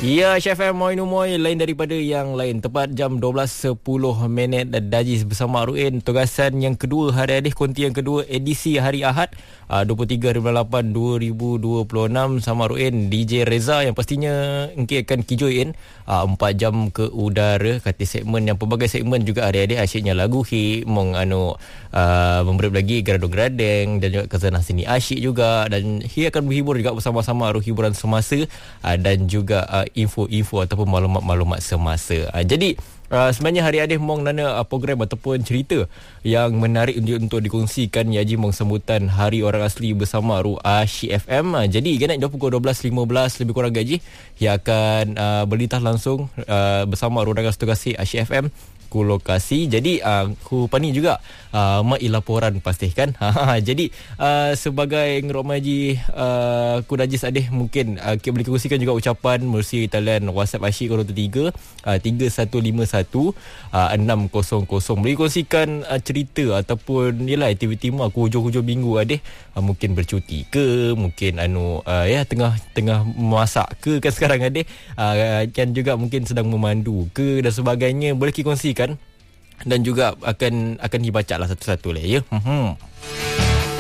Ya, Chef M Moi Numoy lain daripada yang lain. Tepat jam 12.10 Dajis bersama Ruin. Tugasan yang kedua hari Adih, konti yang kedua edisi hari Ahad 23/8/2026 sama Ruin DJ Reza yang pastinya engkau akan kijoin 4 jam ke udara kata segmen yang pelbagai segmen juga hari Adih asyiknya lagu hi mong memberi lagi gradong-gradeng dan juga kazanah sini asyik juga, dan hi akan berhibur juga bersama-sama hiburan semasa dan juga info-info ataupun maklumat-maklumat semasa. Jadi sebenarnya hari Adih mong nana program ataupun cerita yang menarik untuk dikongsikan Yaji mong sambutan Hari Orang Asli bersama Asyik FM. Jadi ganat pukul 12.15 lebih kurang gaji yang akan berlintas langsung bersama Orang Asli Asyik FM ku lokasi. Jadi ku pani juga mai laporan pastikan. Jadi sebagai ngerok maji ku Dajis Adih mungkin kita boleh kongsikan juga ucapan melalui talian WhatsApp Asyik 03 3151 600. Boleh kongsikan cerita ataupun yalah aktiviti mak ku hujung-hujung minggu Adih, mungkin bercuti ke, mungkin tengah masak ke kan sekarang Adih, kan juga mungkin sedang memandu ke dan sebagainya, boleh kongsikan dan juga akan dibaca lah satu-satu lah ya.